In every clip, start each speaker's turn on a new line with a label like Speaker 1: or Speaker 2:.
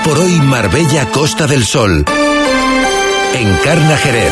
Speaker 1: por hoy Marbella Costa del Sol. Encarna Jerez.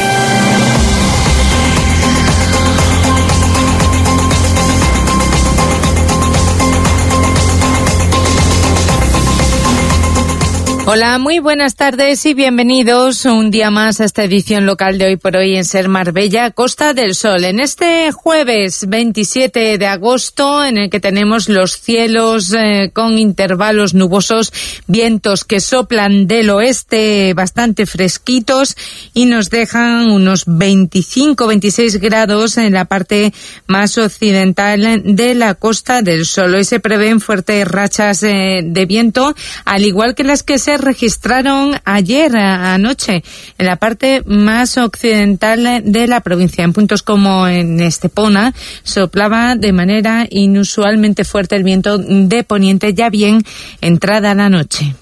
Speaker 2: Hola, muy buenas tardes y bienvenidos un día más a esta edición local de Hoy por Hoy en Ser Marbella, Costa del Sol. En este jueves 27 de agosto, en el que tenemos los cielos con intervalos nubosos, vientos que soplan del oeste bastante fresquitos y nos dejan unos 25-26 grados en la parte más occidental de la Costa del Sol. Hoy se prevén fuertes rachas de viento, al igual que las que se registraron ayer anoche en la parte más occidental de la provincia. En puntos como en Estepona soplaba de manera inusualmente fuerte el viento de poniente, ya bien entrada la noche.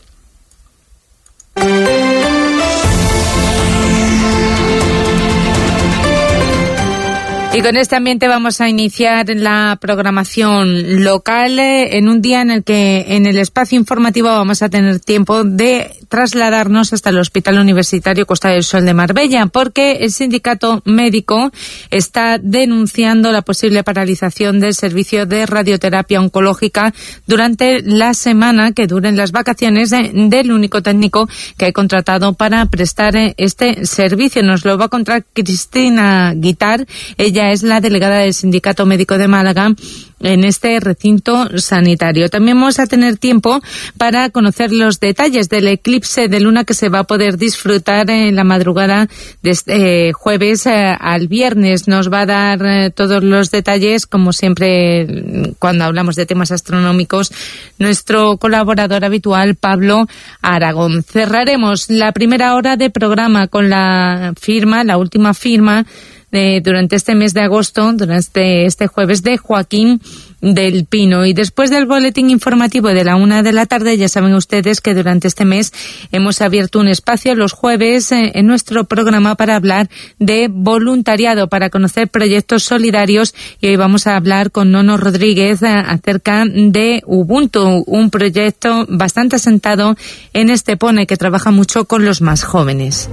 Speaker 2: Y con este ambiente vamos a iniciar la programación local en un día en el que en el espacio informativo vamos a tener tiempo de trasladarnos hasta el Hospital Universitario Costa del Sol de Marbella, porque el sindicato médico está denunciando la posible paralización del servicio de radioterapia oncológica durante la semana que duren las vacaciones del único técnico que hay contratado para prestar este servicio. Nos lo va a contar Cristina Guitar. Ella es la delegada del Sindicato Médico de Málaga en este recinto sanitario. También vamos a tener tiempo para conocer los detalles del eclipse de luna que se va a poder disfrutar en la madrugada de este jueves al viernes. Nos va a dar todos los detalles, como siempre cuando hablamos de temas astronómicos, nuestro colaborador habitual, Pablo Aragón. Cerraremos la primera hora de programa con la última firma durante este mes de agosto, durante este jueves, de Joaquín del Pino. Y después del boletín informativo de la 1 de la tarde, ya saben ustedes que durante este mes hemos abierto un espacio los jueves en nuestro programa para hablar de voluntariado, para conocer proyectos solidarios, y hoy vamos a hablar con Nono Rodríguez acerca de Ubuntu, un proyecto bastante asentado en Estepona que trabaja mucho con los más jóvenes.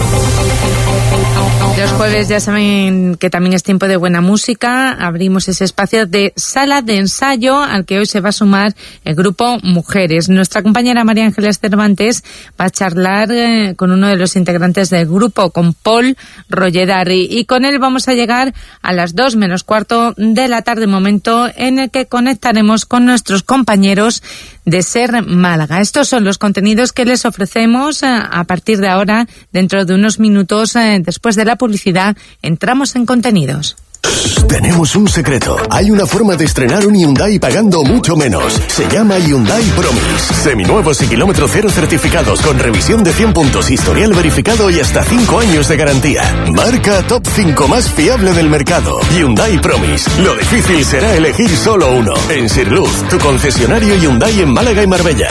Speaker 2: Los jueves ya saben que también es tiempo de buena música. Abrimos ese espacio de sala de ensayo al que hoy se va a sumar el grupo Mujeres. Nuestra compañera María Ángeles Cervantes va a charlar con uno de los integrantes del grupo, con Paul Rolledari, y con él vamos a llegar a las 2 menos cuarto de la tarde, momento en el que conectaremos con nuestros compañeros de Ser Málaga. Estos son los contenidos que les ofrecemos a partir de ahora. Dentro de unos minutos, después de la publicidad, entramos en contenidos.
Speaker 3: Tenemos un secreto. Hay una forma de estrenar un Hyundai pagando mucho menos. Se llama Hyundai Promise. Seminuevos y kilómetro cero certificados con revisión de 100 puntos, historial verificado y hasta 5 años de garantía. Marca top 5 más fiable del mercado. Hyundai Promise. Lo difícil será elegir solo uno. En Sirluz, tu concesionario Hyundai en Málaga y Marbella.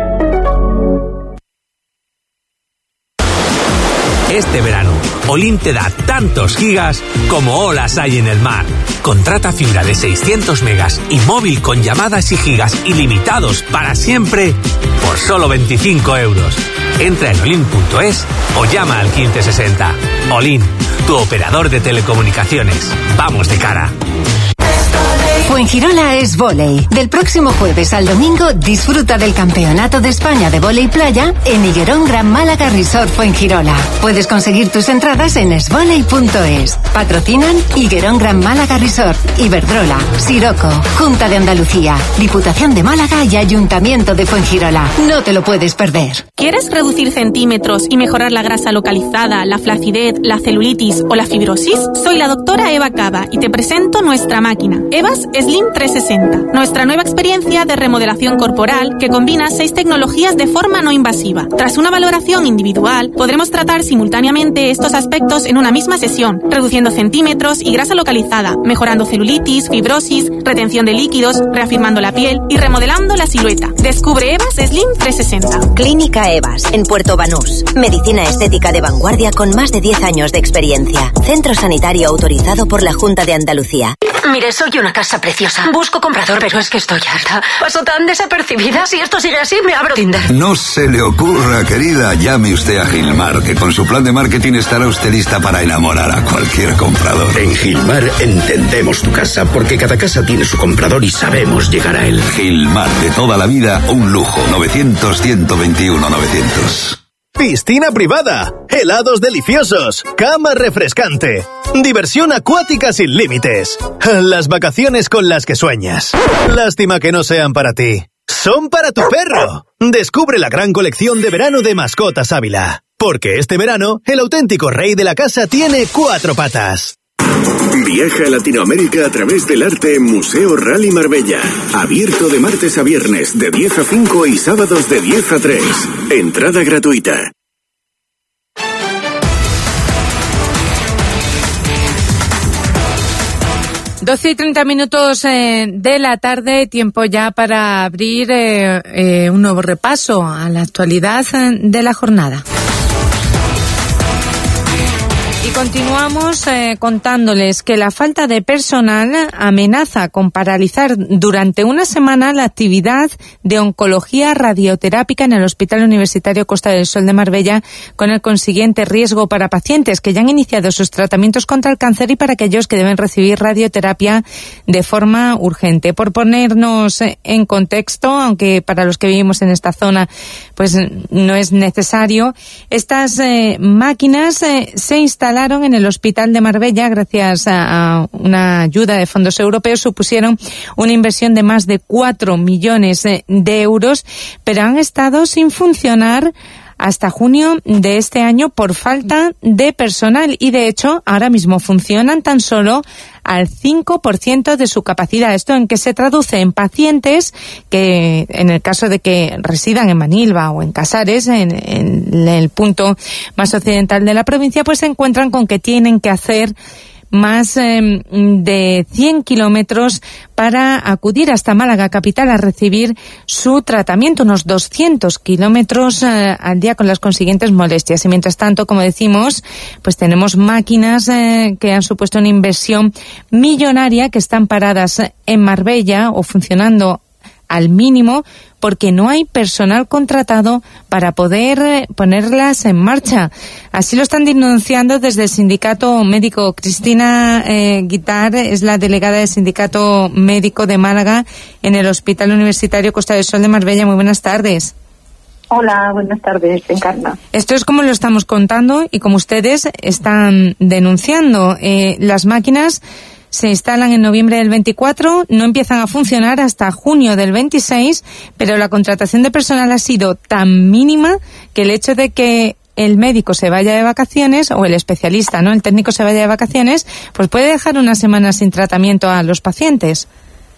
Speaker 4: Este verano, Olin te da tantos gigas como olas hay en el mar. Contrata fibra de 600 megas y móvil con llamadas y gigas ilimitados para siempre por solo 25 euros. Entra en olin.es o llama al 1560. Olin, tu operador de telecomunicaciones. Vamos de cara.
Speaker 5: Fuengirola es vóley. Del próximo jueves al domingo disfruta del Campeonato de España de Vóley Playa en Higuerón Gran Málaga Resort Fuengirola. Puedes conseguir tus entradas en esvoley.es. Patrocinan Higuerón Gran Málaga Resort, Iberdrola, Siroco, Junta de Andalucía, Diputación de Málaga y Ayuntamiento de Fuengirola. No te lo puedes perder.
Speaker 6: ¿Quieres reducir centímetros y mejorar la grasa localizada, la flacidez, la celulitis o la fibrosis? Soy la doctora Eva Cava y te presento nuestra máquina, Evas Slim 360, nuestra nueva experiencia de remodelación corporal que combina 6 tecnologías de forma no invasiva. Tras una valoración individual, podremos tratar simultáneamente estos aspectos en una misma sesión, reduciendo centímetros y grasa localizada, mejorando celulitis, fibrosis, retención de líquidos, reafirmando la piel y remodelando la silueta. Descubre Evas Slim 360.
Speaker 7: Clínica Evas, en Puerto Banús. Medicina estética de vanguardia con más de 10 años de experiencia. Centro sanitario autorizado por la Junta de Andalucía.
Speaker 8: Mire, soy una casa preciosa. Busco comprador, pero es que estoy harta. Paso tan desapercibida. Si esto sigue así, me abro Tinder.
Speaker 9: No se le ocurra, querida. Llame usted a Gilmar, que con su plan de marketing estará usted lista para enamorar a cualquier comprador.
Speaker 10: En Gilmar entendemos tu casa, porque cada casa tiene su comprador y sabemos llegar a él.
Speaker 9: Gilmar, de toda la vida, un lujo. 900-121-900.
Speaker 11: Piscina privada, helados deliciosos, cama refrescante, diversión acuática sin límites. Las vacaciones con las que sueñas. Lástima que no sean para ti. Son para tu perro. Descubre la gran colección de verano de Mascotas Ávila. Porque este verano, el auténtico rey de la casa tiene 4 patas.
Speaker 12: Viaja a Latinoamérica a través del arte en Museo Rally Marbella. Abierto de martes a viernes de 10 a 5 y sábados de 10 a 3. Entrada gratuita.
Speaker 2: Doce y 30 minutos de la tarde, tiempo ya para abrir un nuevo repaso a la actualidad de la jornada. Y continuamos contándoles que la falta de personal amenaza con paralizar durante una semana la actividad de oncología radioterápica en el Hospital Universitario Costa del Sol de Marbella, con el consiguiente riesgo para pacientes que ya han iniciado sus tratamientos contra el cáncer y para aquellos que deben recibir radioterapia de forma urgente. Por ponernos en contexto, aunque para los que vivimos en esta zona pues no es necesario, estas máquinas se instalan en el Hospital de Marbella gracias a una ayuda de fondos europeos. Supusieron una inversión de más de 4 millones de euros, pero han estado sin funcionar hasta junio de este año por falta de personal y, de hecho, ahora mismo funcionan tan solo al 5% de su capacidad. ¿Esto en qué se traduce? En pacientes que, en el caso de que residan en Manilva o en Casares, en el punto más occidental de la provincia, pues se encuentran con que tienen que hacer más de 100 kilómetros para acudir hasta Málaga capital a recibir su tratamiento, unos 200 kilómetros al día, con las consiguientes molestias. Y mientras tanto, como decimos, pues tenemos máquinas que han supuesto una inversión millonaria que están paradas en Marbella o funcionando al mínimo porque no hay personal contratado para poder ponerlas en marcha. Así lo están denunciando desde el Sindicato Médico. Cristina Guitar es la delegada del Sindicato Médico de Málaga en el Hospital Universitario Costa del Sol de Marbella. Muy buenas tardes.
Speaker 13: Hola, buenas tardes, Encarna.
Speaker 2: Esto es como lo estamos contando y como ustedes están denunciando. Las máquinas se instalan en noviembre del 24, no empiezan a funcionar hasta junio del 26, pero la contratación de personal ha sido tan mínima que el hecho de que el médico se vaya de vacaciones, o el especialista, ¿no?, el técnico se vaya de vacaciones, pues puede dejar una semana sin tratamiento a los pacientes.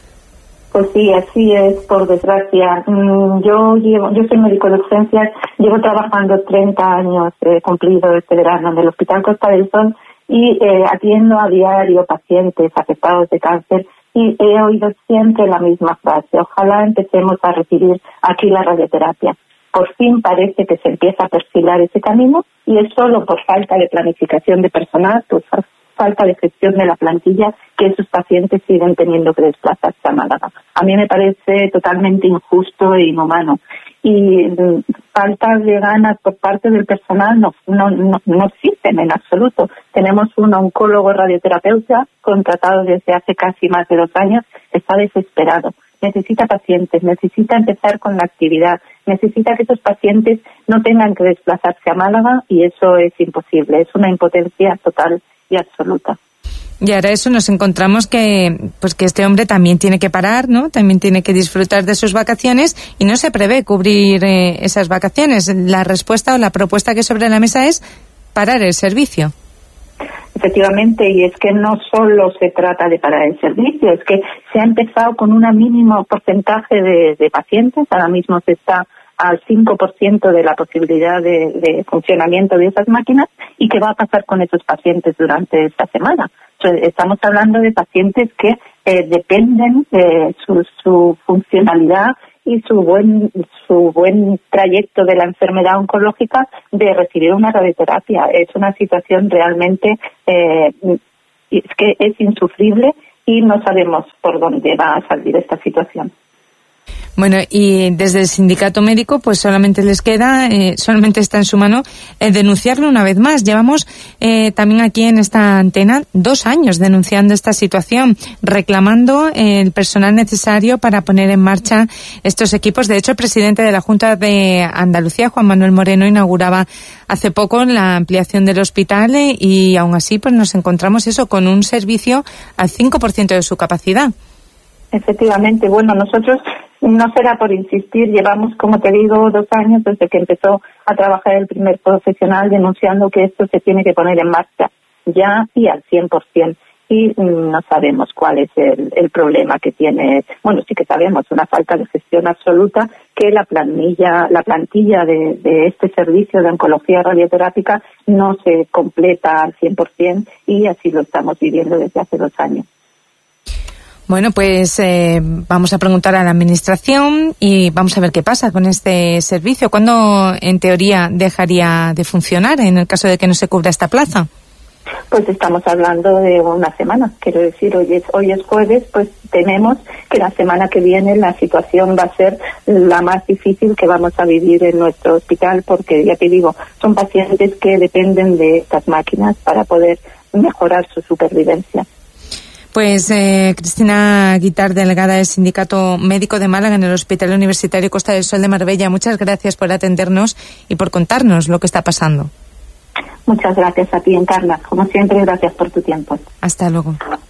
Speaker 13: Pues sí, así es, por desgracia. Yo soy médico de urgencias, llevo trabajando 30 años cumplido este verano en el Hospital Costa del Sol y atiendo a diario pacientes afectados de cáncer y he oído siempre la misma frase: ojalá empecemos a recibir aquí la radioterapia. Por fin parece que se empieza a perfilar ese camino y es solo por falta de planificación de personal, por falta de gestión de la plantilla, que esos pacientes siguen teniendo que desplazarse a Málaga. A mí me parece totalmente injusto e inhumano. Y falta de ganas por parte del personal no existen en absoluto. Tenemos un oncólogo radioterapeuta contratado desde hace casi más de 2 años, está desesperado. Necesita pacientes, necesita empezar con la actividad, necesita que esos pacientes no tengan que desplazarse a Málaga y eso es imposible, es una impotencia total y absoluta.
Speaker 2: Y ahora eso nos encontramos que este hombre también tiene que parar, ¿no? También tiene que disfrutar de sus vacaciones y no se prevé cubrir esas vacaciones. La respuesta o la propuesta que hay sobre la mesa es parar el servicio.
Speaker 13: Efectivamente, y es que no solo se trata de parar el servicio, es que se ha empezado con un mínimo porcentaje de pacientes, ahora mismo se está al 5% de la posibilidad de funcionamiento de esas máquinas. ¿Y qué va a pasar con esos pacientes durante esta semana? Estamos hablando de pacientes que dependen de su funcionalidad y su buen trayecto de la enfermedad oncológica de recibir una radioterapia. Es una situación realmente es que es insufrible y no sabemos por dónde va a salir esta situación.
Speaker 2: Bueno, y desde el sindicato médico, pues solamente les queda, solamente está en su mano denunciarlo una vez más. Llevamos también aquí en esta antena 2 años denunciando esta situación, reclamando el personal necesario para poner en marcha estos equipos. De hecho, el presidente de la Junta de Andalucía, Juan Manuel Moreno, inauguraba hace poco la ampliación del hospital y aún así pues nos encontramos eso con un servicio al 5% de su capacidad.
Speaker 13: Efectivamente, bueno, nosotros no será por insistir, llevamos, como te digo, 2 años desde que empezó a trabajar el primer profesional denunciando que esto se tiene que poner en marcha ya y al 100%. Y no sabemos cuál es el problema que tiene. Bueno, sí que sabemos, una falta de gestión absoluta, que la plantilla de este servicio de oncología radioterápica no se completa al 100% y así lo estamos viviendo desde hace 2 años.
Speaker 2: Bueno, pues vamos a preguntar a la Administración y vamos a ver qué pasa con este servicio. ¿Cuándo, en teoría, dejaría de funcionar en el caso de que no se cubra esta plaza?
Speaker 13: Pues estamos hablando de una semana. Quiero decir, hoy es jueves, pues tememos que la semana que viene la situación va a ser la más difícil que vamos a vivir en nuestro hospital, porque ya te digo, son pacientes que dependen de estas máquinas para poder mejorar su supervivencia.
Speaker 2: Pues Cristina Guitart, delegada del Sindicato Médico de Málaga en el Hospital Universitario Costa del Sol de Marbella, muchas gracias por atendernos y por contarnos lo que está pasando.
Speaker 13: Muchas gracias a ti, Encarna. Como siempre, gracias por tu tiempo.
Speaker 2: Hasta luego.